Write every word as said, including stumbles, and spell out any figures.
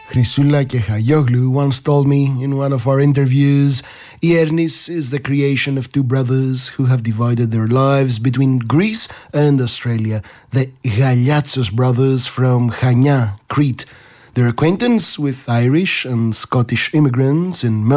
Chrysoula Kechayoglu once told me in one of our interviews, Iernis is the creation of two brothers who have divided their lives between Greece and Australia, the Galiatsos brothers from Chania, Crete. Their acquaintance with Irish and Scottish immigrants in